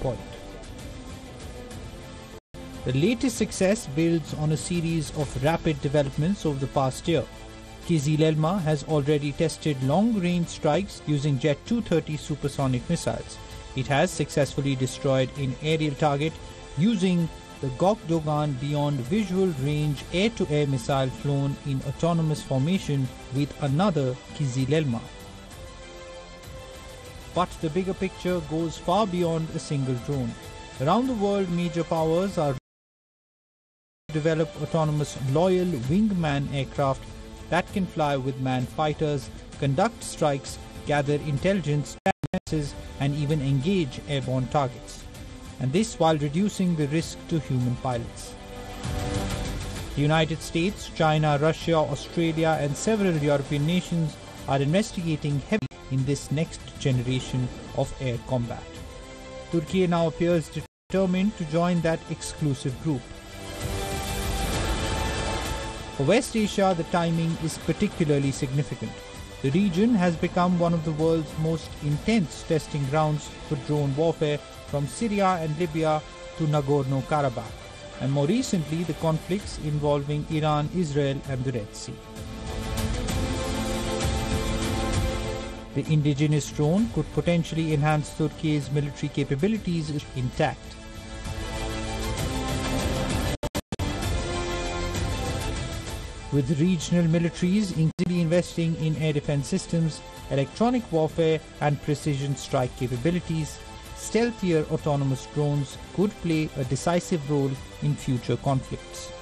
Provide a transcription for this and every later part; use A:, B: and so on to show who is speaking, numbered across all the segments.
A: point. The latest success builds on a series of rapid developments over the past year. Kizil-Elma has already tested long-range strikes using Jet 230 supersonic missiles. It has successfully destroyed an aerial target using the Gokdogan Beyond Visual Range air-to-air missile flown in autonomous formation with another Kizil-Elma. But the bigger picture goes far beyond a single drone. Around the world, major powers are develop autonomous loyal wingman aircraft that can fly with manned fighters, conduct strikes, gather intelligence, and even engage airborne targets. And this while reducing the risk to human pilots. The United States, China, Russia, Australia, and several European nations are investigating heavily in this next generation of air combat. Turkey now appears determined to join that exclusive group. For West Asia, the timing is particularly significant. The region has become one of the world's most intense testing grounds for drone warfare, from Syria and Libya to Nagorno-Karabakh, and more recently the conflicts involving Iran, Israel and the Red Sea. The indigenous drone could potentially enhance Turkey's military capabilities intact. With regional militaries increasingly investing in air defense systems, electronic warfare and precision strike capabilities, stealthier autonomous drones could play a decisive role in future conflicts.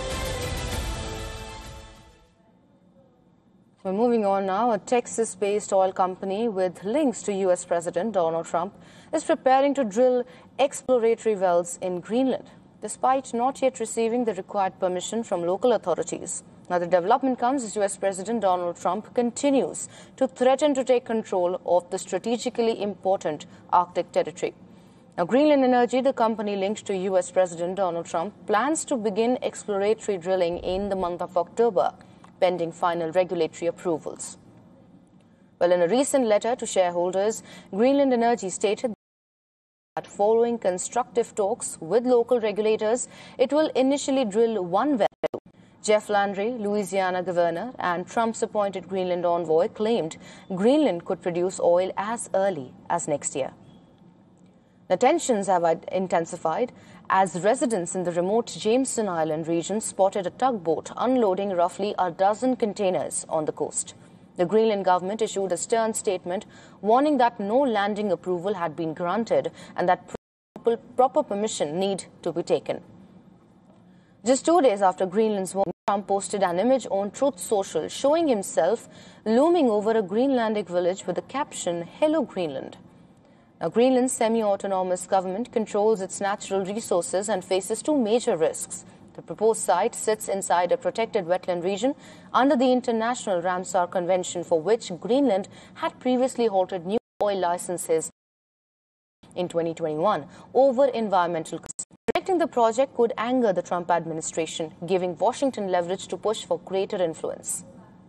B: We're moving on now. A Texas-based oil company with links to U.S. President Donald Trump is preparing to drill exploratory wells in Greenland, despite not yet receiving the required permission from local authorities. Now, the development comes as U.S. President Donald Trump continues to threaten to take control of the strategically important Arctic territory. Now, Greenland Energy, the company linked to U.S. President Donald Trump, plans to begin exploratory drilling in the month of October, pending final regulatory approvals. Well, in a recent letter to shareholders, Greenland Energy stated that following constructive talks with local regulators, it will initially drill one well. Jeff Landry, Louisiana governor, and Trump's appointed Greenland envoy claimed Greenland could produce oil as early as next year. The tensions have intensified as residents in the remote Jameson Island region spotted a tugboat unloading roughly a dozen containers on the coast. The Greenland government issued a stern statement warning that no landing approval had been granted and that proper permission need to be taken. Just 2 days after Greenland's warning, Trump posted an image on Truth Social showing himself looming over a Greenlandic village with the caption, "Hello Greenland." Now, Greenland's semi-autonomous government controls its natural resources and faces two major risks. The proposed site sits inside a protected wetland region under the International Ramsar Convention, for which Greenland had previously halted new oil licenses in 2021 over environmental concerns. Rejecting the project could anger the Trump administration, giving Washington leverage to push for greater influence.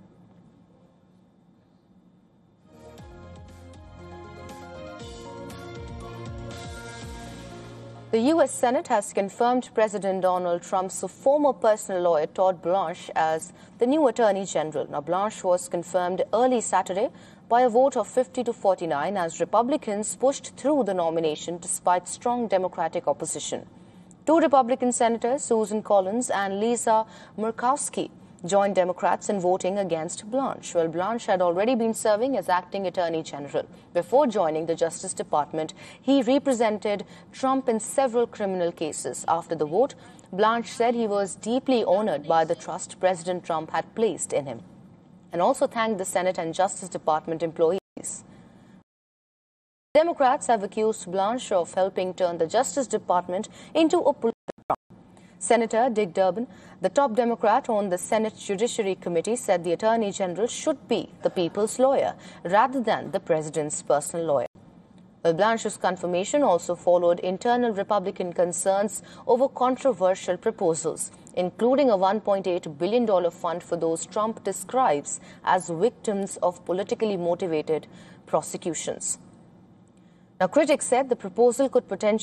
B: The U.S. Senate has confirmed President Donald Trump's former personal lawyer, Todd Blanche, as the new Attorney General. Now, Blanche was confirmed early Saturday by a vote of 50 to 49 as Republicans pushed through the nomination despite strong Democratic opposition. Two Republican senators, Susan Collins and Lisa Murkowski, joined Democrats in voting against Blanche. Well, Blanche had already been serving as acting Attorney General. Before joining the Justice Department, he represented Trump in several criminal cases. After the vote, Blanche said he was deeply honored by the trust President Trump had placed in him, and also thanked the Senate and Justice Department employees. Democrats have accused Blanche of helping turn the Justice Department into a political trap. Senator Dick Durbin, the top Democrat on the Senate Judiciary Committee, said the Attorney General should be the people's lawyer rather than the president's personal lawyer. Well, Blanche's confirmation also followed internal Republican concerns over controversial proposals, including a $1.8 billion fund for those Trump describes as victims of politically motivated prosecutions. Now, critics said the proposal could potentially